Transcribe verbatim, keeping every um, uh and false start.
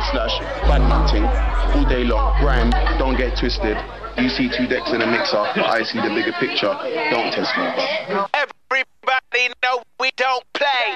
slash badminton all day long. Grime, don't get twisted. You see two decks in a mixer, but I see the bigger picture. Don't test me, bro. Everybody know we don't play.